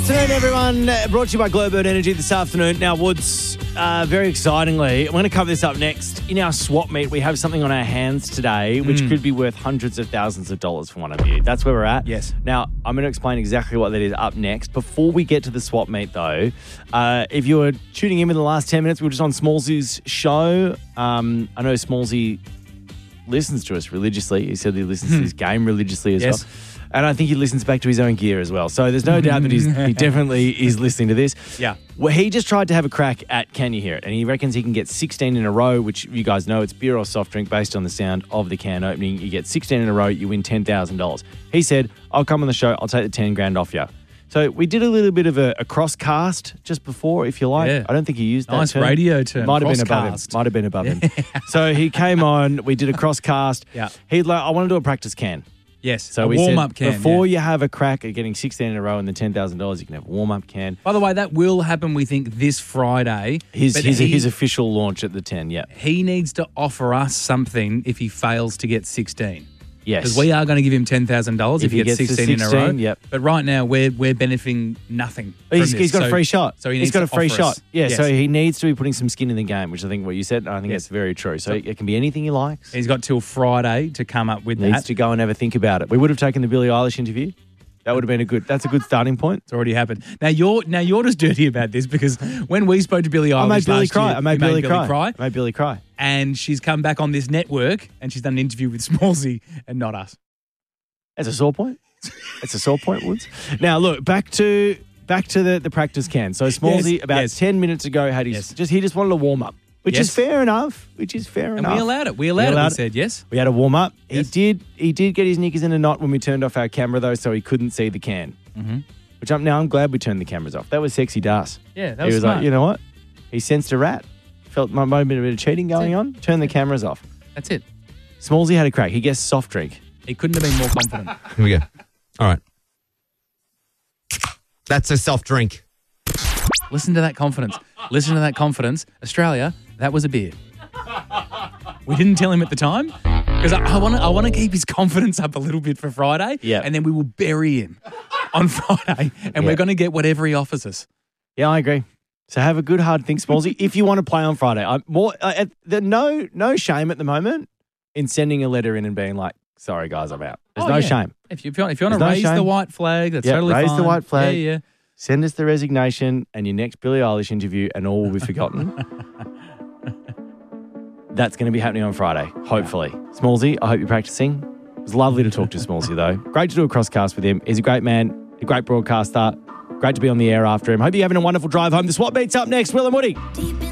Afternoon, everyone. Brought to you by Global Energy this afternoon. Now, Woods, very excitingly, I'm going to cover this up next. In our swap meet, we have something on our hands today which could be worth hundreds of thousands of dollars for one of you. That's where we're at. Yes. Now, I'm going to explain exactly what that is up next. Before we get to the swap meet, though, if you were tuning in the last 10 minutes, we were just on Smallsy's show. I know Smallsy listens to us religiously. He said he listens to his game religiously as well. And I think he listens back to his own gear as well. So there's no doubt that he definitely is listening to this. Yeah. Well, he just tried to have a crack at Can You Hear It? And he reckons he can get 16 in a row, which you guys know it's beer or soft drink based on the sound of the can opening. You get 16 in a row, you win $10,000. He said, I'll come on the show, I'll take the 10 grand off you. So we did a little bit of a cross-cast just before, if you like. Yeah. I don't think he used that Nice term. radio term. Might have been above him. Cross-cast. Might have been above him. So he came on, we did a cross-cast. Yeah. He'd like, I want to do a practice can. Yes. So a we warm-up said, can. before you have a crack at getting 16 in a row and then $10,000, you can have a warm-up can. By the way, that will happen, we think, this Friday. His But official launch at the 10, yeah. He needs to offer us something if he fails to get 16. Yes. Because we are going to give him $10,000 if he gets 16 in a row. Yep. But right now, we're benefiting nothing from He's this. got a free shot. So he he's needs got to a free offer shot. us. Yeah, Yes. so he needs to be putting some skin in the game, which I think what you said, I think Yes. that's very true. So it can be anything he likes. He's got till Friday to come up with Needs that. to go and have a think about it. We would have taken the Billie Eilish interview. That would have been that's a good starting point. It's already happened. Now you're just dirty about this because when we spoke to Billie Eilish I made Billy last cry. year, I made you Billy cry. cry. I made Billy cry. And she's come back on this network and she's done an interview with Smallsy and not us. That's a sore point. It's a sore point, Woods. Now look, back to the practice can. So Smallsy Yes, about yes. 10 minutes ago had he just wanted a warm up, which Yes. is fair enough. And we allowed it. We allowed it. We said yes. We had a warm up. Yes. He did get his knickers in a knot when we turned off our camera though, so he couldn't see the can. Mm-hmm. Which I'm glad we turned the cameras off. That was sexy Das. Yeah, that He was was smart. like, you know what? He sensed a rat. Felt might have been a bit of cheating going on. Turn the cameras off. That's it. Smallsy had a crack. He guessed soft drink. He couldn't have been more confident. Here we go. All right. That's a soft drink. Listen to that confidence. Listen to that confidence. Australia, that was a beer. We didn't tell him at the time because I want to keep his confidence up a little bit for Friday. Yeah. And then we will bury him on Friday and we're going to get whatever he offers us. Yeah, I agree. So have a good hard think, Smallsy, if you want to play on Friday. I'm more no shame at the moment in sending a letter in and being like, sorry guys, I'm out. There's no shame. If you want to There's no raise the shame. white flag, that's totally fine. raise the white flag. Yeah. Send us the resignation and your next Billie Eilish interview and all will be forgotten. That's going to be happening on Friday, hopefully. Smallsy, I hope you're practicing. It was lovely to talk to Smallsy, though. Great to do a crosscast with him. He's a great man, a great broadcaster. Great to be on the air after him. Hope you're having a wonderful drive home. The swap meet's up next. Will and Woody. Deep in